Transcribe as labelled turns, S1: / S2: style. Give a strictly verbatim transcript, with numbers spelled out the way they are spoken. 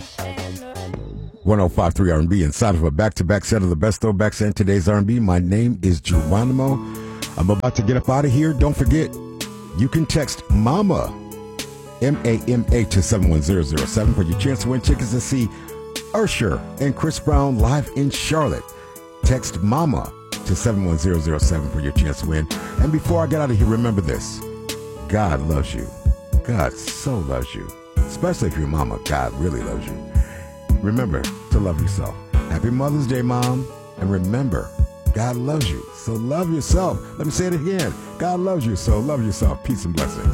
S1: one oh five point three R and B inside of a back-to-back set of the best throwbacks and today's R and B. My name is Geronimo. I'm about to get up out of here. Don't forget, you can text MAMA, M A M A, to seven one zero zero seven for your chance to win tickets to see Usher and Chris Brown live in Charlotte. Text MAMA to seven one zero zero seven for your chance to win. And before I get out of here, remember this. God loves you. God so loves you. Especially if you're mama, God really loves you. Remember to love yourself. Happy Mother's Day, Mom. And remember, God loves you. So love yourself. Let me say it again. God loves you. So love yourself. Peace and blessings.